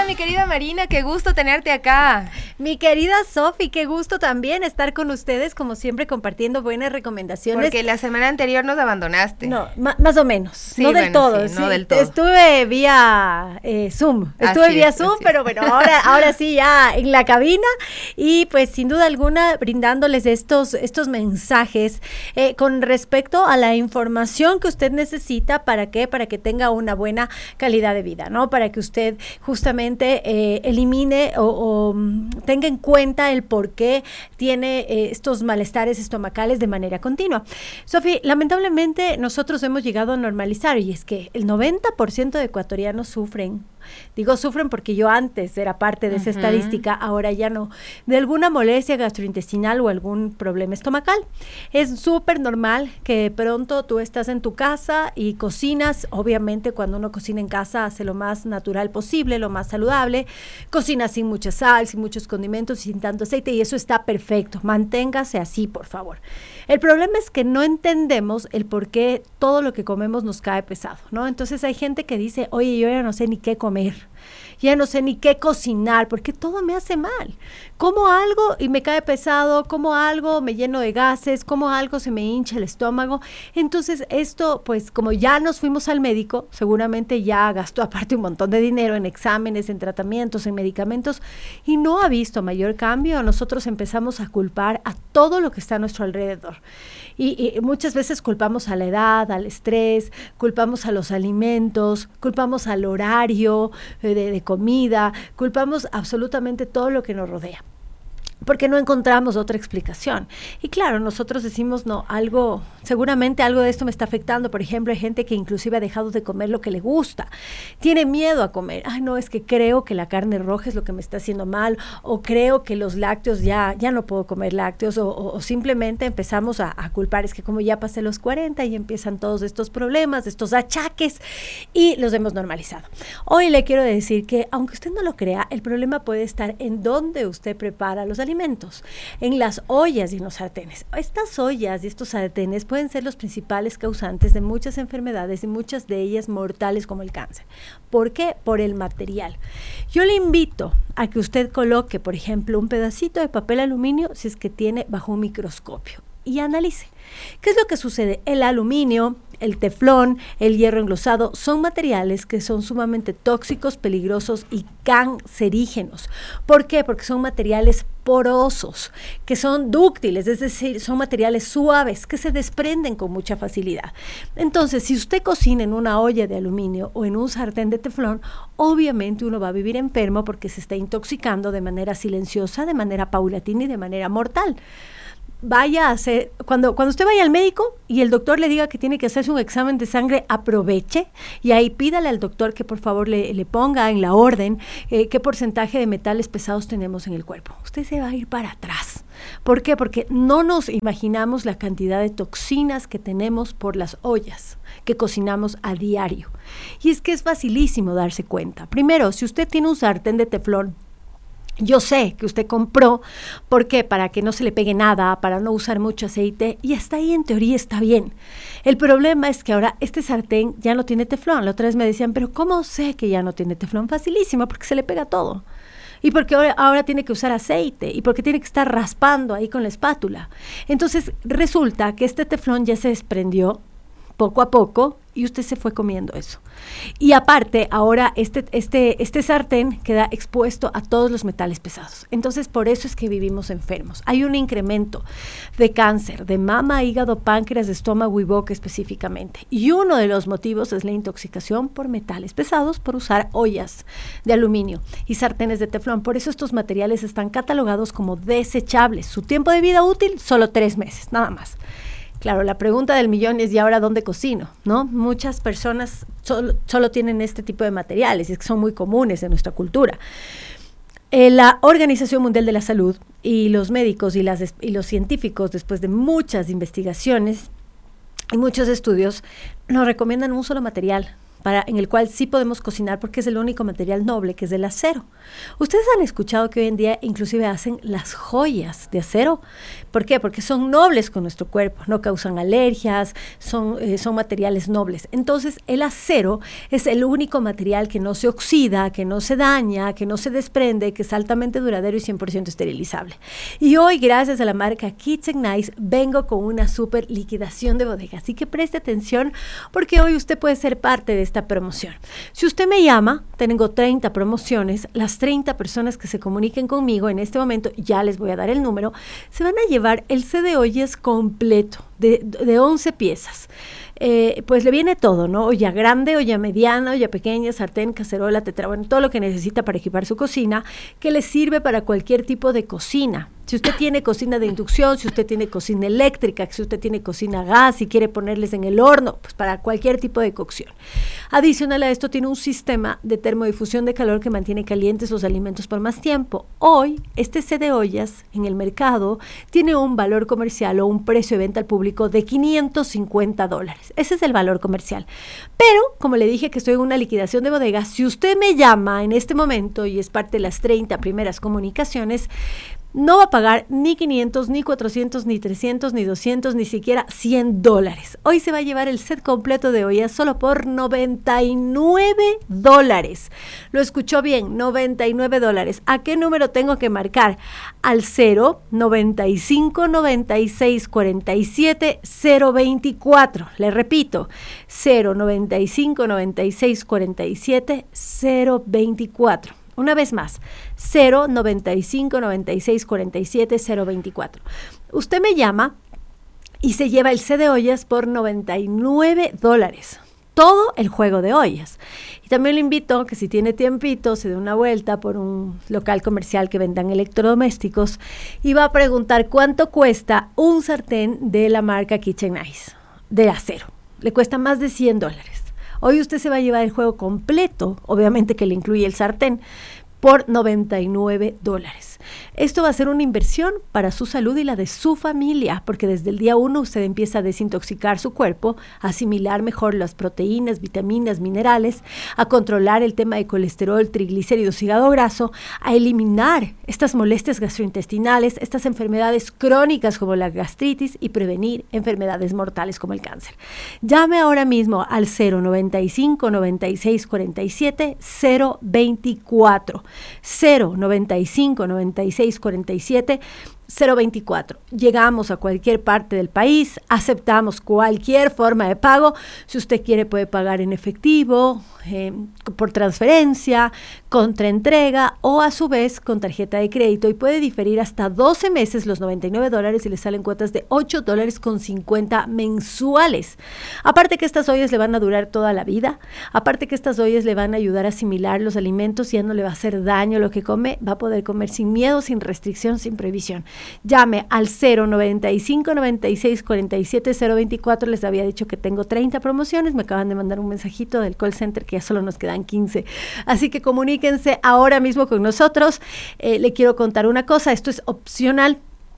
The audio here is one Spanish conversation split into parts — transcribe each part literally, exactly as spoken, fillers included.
mi querida Marina, qué gusto tenerte acá. Mi querida Sofi, qué gusto también estar con ustedes, como siempre, compartiendo buenas recomendaciones. Porque la semana anterior nos abandonaste. No, ma- más o menos, Sí, no del bueno, todo. sí, no sí, del todo. Estuve vía eh, Zoom, estuve Así vía es, Zoom, así pero es. bueno, ahora, ahora sí ya en la cabina y pues sin duda alguna brindándoles estos, estos mensajes eh, con respecto a la información que usted necesita. ¿Para qué? Para que tenga una buena calidad de vida, ¿no? Para que usted justamente eh, elimine o, o mm, tenga en cuenta el por qué tiene eh, estos malestares estomacales de manera continua. Sofi, lamentablemente nosotros hemos llegado a normalizar, y es que el noventa por ciento de ecuatorianos sufren. Digo sufren porque yo antes era parte de esa Ujú. estadística, ahora ya no, de alguna molestia gastrointestinal o algún problema estomacal. Es súper normal que de pronto tú estás en tu casa y cocinas. Obviamente cuando uno cocina en casa hace lo más natural posible, lo más saludable, cocina sin mucha sal, sin muchos condimentos, sin tanto aceite, y eso está perfecto. Manténgase así, por favor. El problema es que no entendemos el por qué todo lo que comemos nos cae pesado, ¿no? Entonces hay gente que dice, oye, yo ya no sé ni qué comer, ya no sé ni qué cocinar, porque todo me hace mal. Como algo y me cae pesado, como algo me lleno de gases, como algo se me hincha el estómago. Entonces esto, pues como ya nos fuimos al médico, seguramente ya gastó aparte un montón de dinero en exámenes, en tratamientos, en medicamentos, y no ha visto mayor cambio. Nosotros empezamos a culpar a todo lo que está a nuestro alrededor. Y, y muchas veces culpamos a la edad, al estrés, culpamos a los alimentos, culpamos al horario eh, de, de comida, culpamos absolutamente todo lo que nos rodea, porque no encontramos otra explicación. Y claro, nosotros decimos, no, algo, seguramente algo de esto me está afectando. Por ejemplo, hay gente que inclusive ha dejado de comer lo que le gusta, tiene miedo a comer. Ay, no, es que creo que la carne roja es lo que me está haciendo mal, o creo que los lácteos, ya, ya no puedo comer lácteos, o, o, o simplemente empezamos a, a culpar, es que como ya pasé los cuarenta y empiezan todos estos problemas, estos achaques, y los hemos normalizado. Hoy le quiero decir que, aunque usted no lo crea, el problema puede estar en donde usted prepara los alimentos. alimentos, en las ollas y en los sartenes. Estas ollas y estos sartenes pueden ser los principales causantes de muchas enfermedades y muchas de ellas mortales como el cáncer. ¿Por qué? Por el material. Yo le invito a que usted coloque, por ejemplo, un pedacito de papel aluminio, si es que tiene, bajo un microscopio, y analice. ¿Qué es lo que sucede? El aluminio, el teflón, el hierro englosado son materiales que son sumamente tóxicos, peligrosos y cancerígenos. ¿Por qué? Porque son materiales porosos, que son dúctiles, es decir, son materiales suaves que se desprenden con mucha facilidad. Entonces, si usted cocina en una olla de aluminio o en un sartén de teflón, obviamente uno va a vivir enfermo porque se está intoxicando de manera silenciosa, de manera paulatina y de manera mortal. Vaya a hacer, cuando, cuando usted vaya al médico y el doctor le diga que tiene que hacerse un examen de sangre, aproveche y ahí pídale al doctor que por favor le, le ponga en la orden eh, qué porcentaje de metales pesados tenemos en el cuerpo. Usted se va a ir para atrás. ¿Por qué? Porque no nos imaginamos la cantidad de toxinas que tenemos por las ollas que cocinamos a diario. Y es que es facilísimo darse cuenta. Primero, si usted tiene un sartén de teflón, yo sé que usted compró, ¿por qué? Para que no se le pegue nada, para no usar mucho aceite, y hasta ahí en teoría está bien. El problema es que ahora este sartén ya no tiene teflón. La otra vez me decían, pero ¿cómo sé que ya no tiene teflón? Facilísimo, porque se le pega todo. Y porque ahora, ahora tiene que usar aceite, y porque tiene que estar raspando ahí con la espátula. Entonces resulta que este teflón ya se desprendió poco a poco, y usted se fue comiendo eso. Y aparte, ahora este, este, este sartén queda expuesto a todos los metales pesados. Entonces, por eso es que vivimos enfermos. Hay un incremento de cáncer de mama, hígado, páncreas, estómago y boca específicamente. Y uno de los motivos es la intoxicación por metales pesados, por usar ollas de aluminio y sartenes de teflón. Por eso estos materiales están catalogados como desechables. Su tiempo de vida útil, solo tres meses, nada más. Claro, la pregunta del millón es, ¿y ahora dónde cocino? ¿No? Muchas personas solo, solo tienen este tipo de materiales, y es que son muy comunes en nuestra cultura. Eh, la Organización Mundial de la Salud y los médicos y, las, y los científicos, después de muchas investigaciones y muchos estudios, nos recomiendan un solo material para, en el cual sí podemos cocinar porque es el único material noble que es el acero. Ustedes han escuchado que hoy en día inclusive hacen las joyas de acero. ¿Por qué? Porque son nobles con nuestro cuerpo, no causan alergias, son, eh, son materiales nobles. Entonces el acero es el único material que no se oxida, que no se daña, que no se desprende, que es altamente duradero y cien por ciento esterilizable. Y hoy, gracias a la marca Kitchen Nice, vengo con una súper liquidación de bodega. Así que preste atención porque hoy usted puede ser parte de esta promoción. Si usted me llama, tengo treinta promociones, las treinta personas que se comuniquen conmigo en este momento, ya les voy a dar el número, se van a llevar el set de ollas completo de, de once piezas. Eh, pues le viene todo, ¿no? Olla grande, olla mediana, olla pequeña, sartén, cacerola, tetra, bueno, todo lo que necesita para equipar su cocina, que le sirve para cualquier tipo de cocina. Si usted tiene cocina de inducción, si usted tiene cocina eléctrica, si usted tiene cocina a gas y quiere ponerles en el horno, pues para cualquier tipo de cocción. Adicional a esto, tiene un sistema de termodifusión de calor que mantiene calientes los alimentos por más tiempo. Hoy, este set de ollas en el mercado tiene un valor comercial o un precio de venta al público de quinientos cincuenta dólares. Ese es el valor comercial. Pero, como le dije que estoy en una liquidación de bodega, si usted me llama en este momento y es parte de las treinta primeras comunicaciones, no va a pagar ni quinientos, ni cuatrocientos, ni trescientos, ni doscientos, ni siquiera cien dólares. Hoy se va a llevar el set completo de ollas solo por noventa y nueve dólares. Lo escuchó bien, noventa y nueve dólares. ¿A qué número tengo que marcar? Al cero noventa y cinco noventa y seis cuarenta y siete cero veinticuatro. Le repito, cero noventa y cinco noventa y seis cuarenta y siete cero veinticuatro. Una vez más, cero noventa y cinco noventa y seis cuarenta y siete cero veinticuatro. Usted me llama y se lleva el set de ollas por noventa y nueve dólares. Todo el juego de ollas. Y también le invito que si tiene tiempito, se dé una vuelta por un local comercial que vendan electrodomésticos y va a preguntar cuánto cuesta un sartén de la marca Kitchen Nice, de acero. Le cuesta más de cien dólares. Hoy usted se va a llevar el juego completo, obviamente que le incluye el sartén, por noventa y nueve dólares. Esto va a ser una inversión para su salud y la de su familia, porque desde el día uno usted empieza a desintoxicar su cuerpo, a asimilar mejor las proteínas, vitaminas, minerales, a controlar el tema de colesterol, triglicéridos, hígado graso, a eliminar estas molestias gastrointestinales, estas enfermedades crónicas como la gastritis y prevenir enfermedades mortales como el cáncer. Llame ahora mismo al cero noventa y cinco noventa y seis cuarenta y siete cero veinticuatro. cero noventa y cinco noventa y seis cuarenta y siete cero veinticuatro. Llegamos a cualquier parte del país, aceptamos cualquier forma de pago. Si usted quiere puede pagar en efectivo, eh, por transferencia, contraentrega o a su vez con tarjeta de crédito y puede diferir hasta doce meses los noventa y nueve dólares y le salen cuotas de ocho dólares con cincuenta mensuales. Aparte que estas ollas le van a durar toda la vida, aparte que estas ollas le van a ayudar a asimilar los alimentos y ya no le va a hacer daño lo que come, va a poder comer sin miedo, sin restricción, sin prohibición. Llame al cero noventa y cinco noventa y seis cuarenta y siete cero veinticuatro. Les había dicho que tengo treinta promociones. Me acaban de mandar un mensajito del call center que ya solo nos quedan quince. Así que comuníquense ahora mismo con nosotros. Eh, le quiero contar una cosa. Esto es opcional.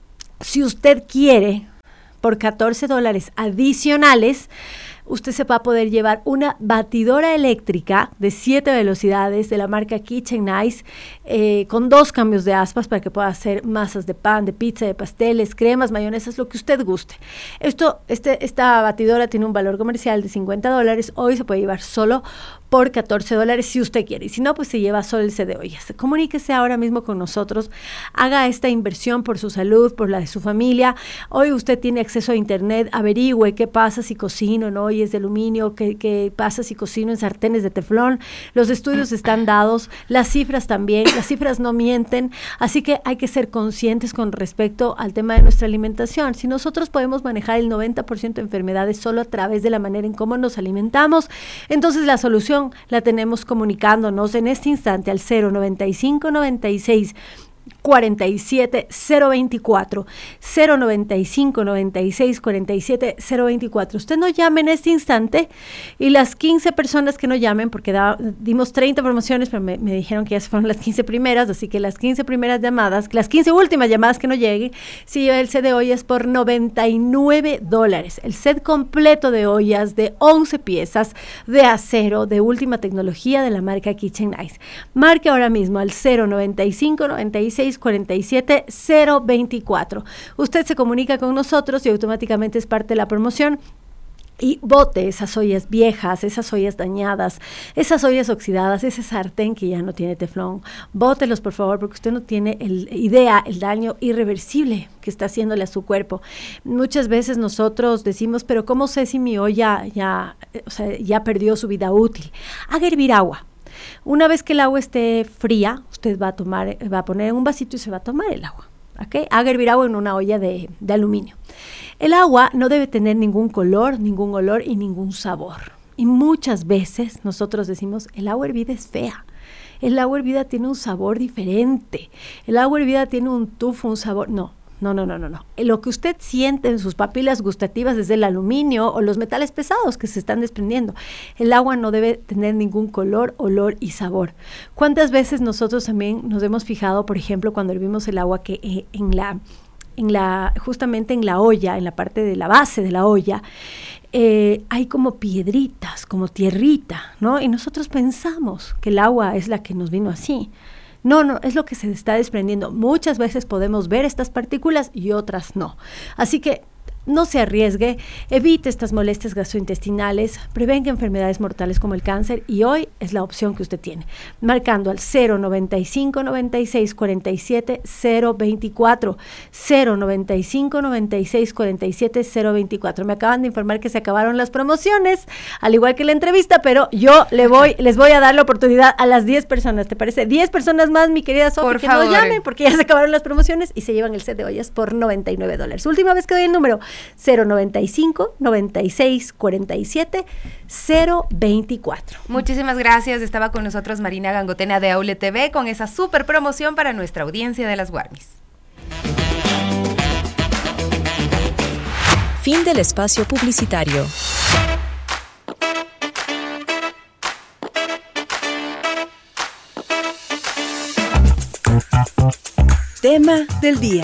Si usted quiere, por catorce dólares adicionales, usted se va a poder llevar una batidora eléctrica de siete velocidades de la marca Kitchen Nice, eh, con dos cambios de aspas para que pueda hacer masas de pan, de pizza, de pasteles, cremas, mayonesas, lo que usted guste. Esto, este, esta batidora tiene un valor comercial de cincuenta dólares. Hoy se puede llevar solo por catorce dólares si usted quiere. Y si no, pues se lleva solo el set de ollas. Comuníquese ahora mismo con nosotros. Haga esta inversión por su salud, por la de su familia. Hoy usted tiene acceso a internet. Averigüe qué pasa si cocino en ollas de aluminio, qué, qué pasa si cocino en sartenes de teflón. Los estudios están dados, las cifras también. Las cifras no mienten. Así que hay que ser conscientes con respecto al tema de nuestra alimentación. Si nosotros podemos manejar el noventa por ciento de enfermedades solo a través de la manera en cómo nos alimentamos, entonces la solución la tenemos comunicándonos en este instante al cero noventa y cinco noventa y seis cuarenta y siete cero veinticuatro, cero noventa y cinco noventa y seis cuarenta y siete cero veinticuatro. Usted no llame en este instante y las quince personas que no llamen, porque da, dimos treinta promociones, pero me, me dijeron que ya fueron las quince primeras, así que las quince primeras llamadas, las quince últimas llamadas que no lleguen, si el set de ollas por noventa y nueve dólares. El set completo de ollas de once piezas de acero de última tecnología de la marca Kitchen Nice. Marque ahora mismo al cero noventa y cinco noventa y seis cuarenta y siete cero veinticuatro. Usted se comunica con nosotros y automáticamente es parte de la promoción. Y bote esas ollas viejas, esas ollas dañadas, esas ollas oxidadas, ese sartén que ya no tiene teflón. Bótelos, por favor, porque usted no tiene el, idea, el daño irreversible que está haciéndole a su cuerpo. Muchas veces nosotros decimos, pero ¿cómo sé si mi olla ya, o sea, ya perdió su vida útil? Haga hervir agua. Una vez que el agua esté fría, usted va a tomar, va a poner en un vasito y se va a tomar el agua. ¿Okay? Haga hervir agua en una olla de, de aluminio. El agua no debe tener ningún color, ningún olor y ningún sabor. Y muchas veces nosotros decimos, el agua hervida es fea. El agua hervida tiene un sabor diferente. El agua hervida tiene un tufo, un sabor. No. No, no, no, no, no. Lo que usted siente en sus papilas gustativas es el aluminio o los metales pesados que se están desprendiendo. El agua no debe tener ningún color, olor y sabor. ¿Cuántas veces nosotros también nos hemos fijado, por ejemplo, cuando hervimos el agua, que eh, en la, en la, justamente en la olla, en la parte de la base de la olla, eh, hay como piedritas, como tierrita, ¿no? Y nosotros pensamos que el agua es la que nos vino así. No, no, es lo que se está desprendiendo. Muchas veces podemos ver estas partículas y otras no. Así que no se arriesgue, evite estas molestias gastrointestinales, prevenga enfermedades mortales como el cáncer y hoy es la opción que usted tiene. Marcando al cero noventa y cinco noventa y seis cuarenta y siete cero veinticuatro, cero noventa y cinco noventa y seis cuarenta y siete cero veinticuatro. Me acaban de informar que se acabaron las promociones, al igual que la entrevista, pero yo le voy, les voy a dar la oportunidad a las diez personas, ¿te parece? diez personas más, mi querida Sofía, que favor. no llamen porque ya se acabaron las promociones y se llevan el set de ollas por noventa y nueve dólares. Última vez que doy el número, cero noventa y cinco noventa y seis cuarenta y siete cero veinticuatro. Muchísimas gracias. Estaba con nosotros Marina Gangotena de Outlet T V con esa super promoción para nuestra audiencia de las Warmis. Fin del espacio publicitario. Tema del día.